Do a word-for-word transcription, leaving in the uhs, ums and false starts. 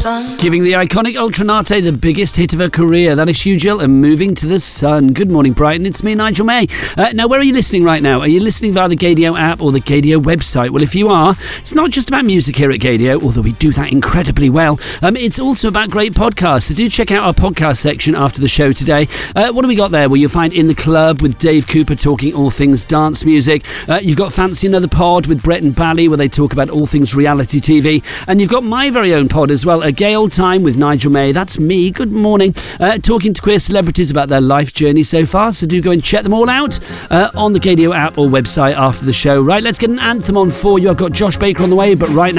sun. Giving the iconic Ultranate the biggest hit of her career. That is Hugh Gill and Moving to the Sun. Good morning, Brighton. It's me, Nigel May. Uh, now, where are you listening right now? Are you listening via the Gadio app or the Gadio website? Well, if you are, it's not just about music here at Gadio, although we do that incredibly well. Um, it's also about great podcasts. So do check out our podcast section after the show today. Uh, what do we got there? Well, you'll find In the Club with Dave Cooper talking all things dance music. Uh, you've got Fancy Another Pod with Brett and Bally, where they talk about all things reality T V. And you've got my very own pod as well, A Gay Old Time with Nigel May. That's me. Good morning. Uh, talking to queer celebrities about their life journey so far. So do go and check them all out uh, on the Gadio app or website after the show. Right, let's get an anthem on for you. I've got Josh Baker on the way, but right now,